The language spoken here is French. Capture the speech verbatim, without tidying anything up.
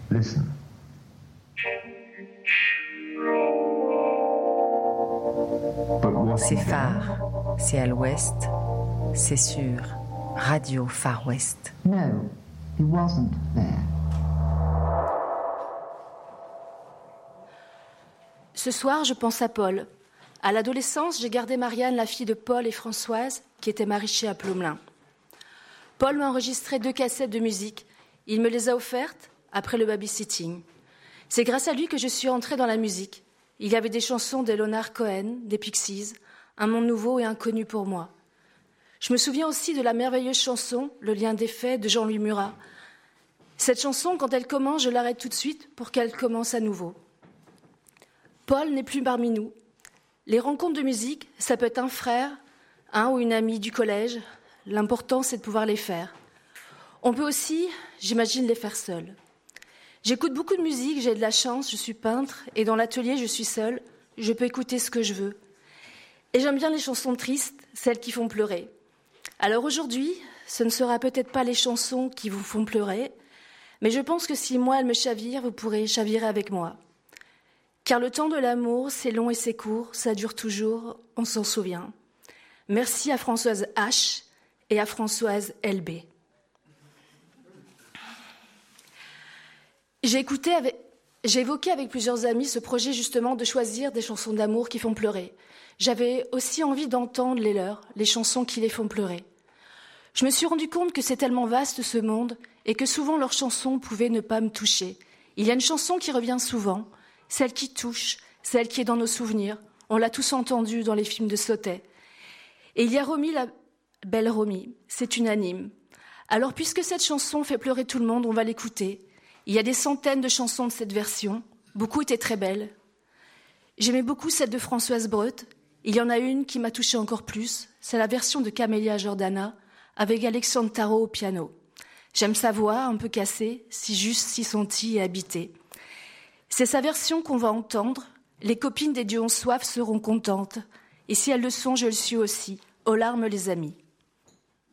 Listen. C'est phare, c'est à l'ouest, c'est sur Radio Far West. No, he wasn't there. Ce soir, je pense à Paul. À l'adolescence, j'ai gardé Marianne, la fille de Paul et Françoise, qui était maraîcher à Plomelin. Paul m'a enregistré deux cassettes de musique. Il me les a offertes après le babysitting. C'est grâce à lui que je suis entrée dans la musique. Il y avait des chansons de Leonard Cohen, des Pixies, Un monde nouveau et inconnu pour moi. Je me souviens aussi de la merveilleuse chanson Le lien des faits de Jean-Louis Murat. Cette chanson, quand elle commence, je l'arrête tout de suite pour qu'elle commence à nouveau. Paul n'est plus parmi nous. Les rencontres de musique, ça peut être un frère, un ou une amie du collège. L'important, c'est de pouvoir les faire. On peut aussi, j'imagine, les faire seuls. J'écoute beaucoup de musique, j'ai de la chance, je suis peintre, et dans l'atelier, je suis seule, je peux écouter ce que je veux. Et j'aime bien les chansons tristes, celles qui font pleurer. Alors aujourd'hui, ce ne sera peut-être pas les chansons qui vous font pleurer, mais je pense que si moi, elles me chavirent, vous pourrez chavirer avec moi. Car le temps de l'amour, c'est long et c'est court, ça dure toujours, on s'en souvient. Merci à Françoise H et à Françoise L B. J'ai écouté avec, j'ai évoqué avec plusieurs amis ce projet justement de choisir des chansons d'amour qui font pleurer. J'avais aussi envie d'entendre les leurs, les chansons qui les font pleurer. Je me suis rendu compte que c'est tellement vaste ce monde et que souvent leurs chansons pouvaient ne pas me toucher. Il y a une chanson qui revient souvent, celle qui touche, celle qui est dans nos souvenirs. On l'a tous entendue dans les films de Sautet. Et il y a Romy, la belle Romy, c'est unanime. Alors puisque cette chanson fait pleurer tout le monde, on va l'écouter. Il y a des centaines de chansons de cette version. Beaucoup étaient très belles. J'aimais beaucoup celle de Françoise Breut. Il y en a une qui m'a touchée encore plus. C'est la version de Camélia Jordana avec Alexandre Tarot au piano. J'aime sa voix, un peu cassée, si juste, si sentie et habitée. C'est sa version qu'on va entendre. Les copines des dieux ont soif seront contentes. Et si elles le sont, je le suis aussi. Aux larmes, les amis.